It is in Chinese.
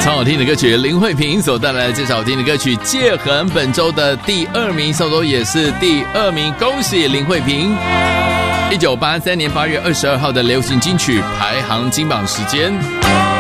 超好听的歌曲，林慧萍所带来的这首好听的歌曲《戒痕》，本周的第2名，上周也是第2名，恭喜林慧萍。1983年8月22号的流行金曲排行金榜时间。